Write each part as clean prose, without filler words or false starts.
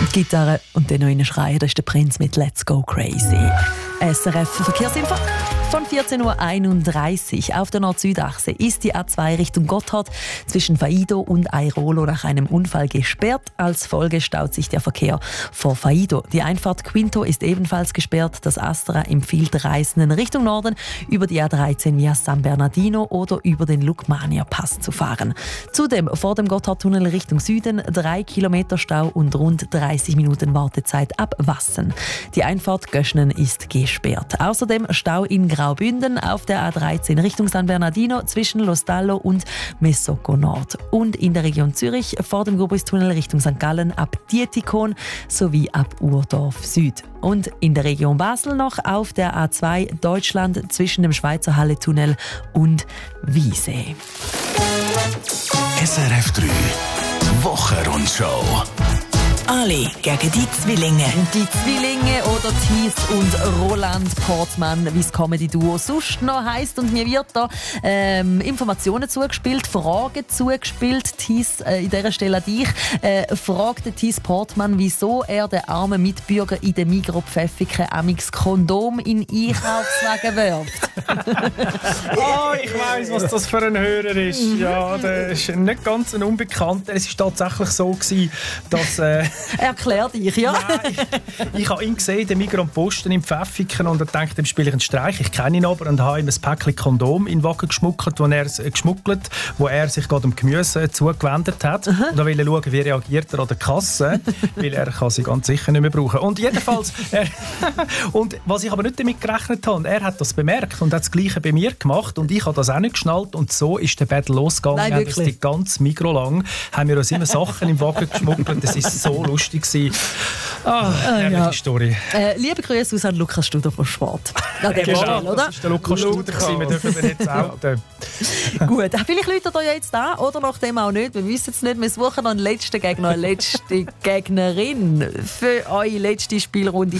Die Gitarre und dann noch einen Schreier, das ist der Prinz mit «Let's go crazy». SRF Verkehrsinfo. Von 14.31 Uhr auf der Nord-Süd-Achse ist die A2 Richtung Gotthard zwischen Faido und Airolo nach einem Unfall gesperrt. Als Folge staut sich der Verkehr vor Faido. Die Einfahrt Quinto ist ebenfalls gesperrt. Das Astra empfiehlt Reisenden Richtung Norden über die A13 via San Bernardino oder über den Lukmania-Pass zu fahren. Zudem vor dem Gotthardtunnel Richtung Süden 3 Kilometer Stau und rund 30 Minuten Wartezeit ab Wassen. Die Einfahrt Göschnen ist gesperrt. Außerdem Stau in Graubünden auf der A13 Richtung San Bernardino zwischen Lostallo und Mesocco Nord. Und in der Region Zürich vor dem Gubristunnel Richtung St. Gallen ab Dietikon sowie ab Urdorf Süd. Und in der Region Basel noch auf der A2 Deutschland zwischen dem Schweizer Halletunnel und Wiesee. SRF 3 Wochenrundschau. Ali gegen die Zwillinge. Die Zwillinge oder Thies und Roland Portmann, wie das Comedy-Duo sonst noch heisst. Und mir wird da Informationen zugespielt, Fragen zugespielt. Thies, in dieser Stelle an dich. Fragt Thies Portmann, wieso er den armen Mitbürger in den Migros-Pfäffiken amix Kondom in Einkaufswagen wirft. Oh, ich weiss, was das für ein Hörer ist. Ja, der ist nicht ganz ein Unbekannter. Es war tatsächlich so gewesen, dass... Erklär dich, ja. Nein, ich habe ihn gesehen, den Migros am Posten in Pfäffiken, und dachte, dem spiele ich einen Streich. Ich kenne ihn aber und habe ihm ein Päckchen Kondom in den Wagen geschmuggelt, wo er sich gerade um Gemüse zugewendet hat. Und da will er schauen, wie reagiert er an der Kasse, weil er kann sie ganz sicher nicht mehr brauchen. Und jedenfalls, und was ich aber nicht damit gerechnet habe, er hat das bemerkt und hat das Gleiche bei mir gemacht und ich habe das auch nicht geschnallt und so ist der Battle losgegangen. Nein, wir haben das die ganze Migros lang, haben wir uns immer Sachen im Wagen geschmuggelt. Das ist so lustig gewesen. Herrliche Story. Liebe Grüße aus an Lukas Studer von Sport. Ja, der Genau, Stelle, oder? das war der Lukas Studer. Wir dürfen ihn jetzt auch. Gut, vielleicht Leute da jetzt an oder nach dem auch nicht. Wir wissen es nicht. Wir suchen noch einen letzten Gegner, eine letzte Gegnerin für eure letzte Spielrunde.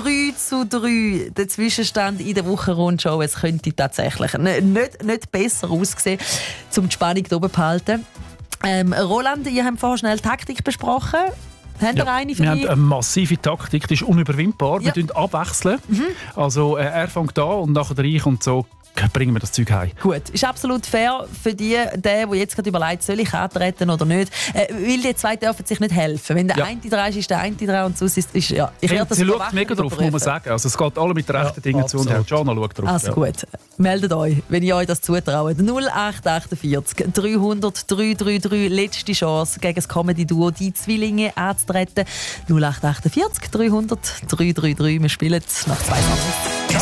3:3 der Zwischenstand in der Wochenrundschau. Es könnte tatsächlich nicht besser aussehen, um die Spannung hier oben zu behalten. Roland, ihr habt vorher schnell Taktik besprochen. Habt ihr eine für wir dich? haben eine massive Taktik, die ist unüberwindbar. Ja. Wir abwechseln. Also er fängt an und nachher ich und so bringen wir das Zeug heim. Gut, ist absolut fair für der jetzt gerade überlegt, soll ich antreten oder nicht. Weil die zwei dürfen sich nicht helfen. Wenn der eine dran ist der eine dran und sonst ist ja. Ich werde das Sie schaut mega drauf, muss man sagen. Also es geht alle mit den rechten Dingen zu und auch Jana schaut drauf. Also gut, meldet euch, wenn ihr euch das zutraut. 0848 300 333, letzte Chance gegen das Comedy-Duo «Die Zwillinge» anzutreten. 0848 300 333, wir spielen nach 2 Minuten.